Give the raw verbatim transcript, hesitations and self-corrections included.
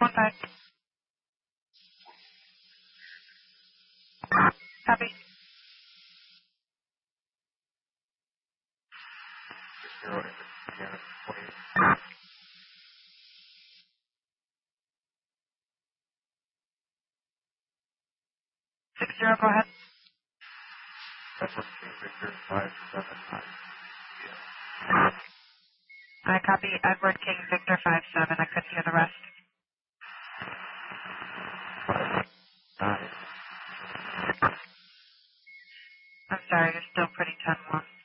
one five. Copy. Zero, Indiana, twenty. Six zero, go ahead. Edward King Victor five seven nine. I copy Edward King Victor five seven. I couldn't hear the rest. Five nine. I'm sorry, you're still pretty ten one.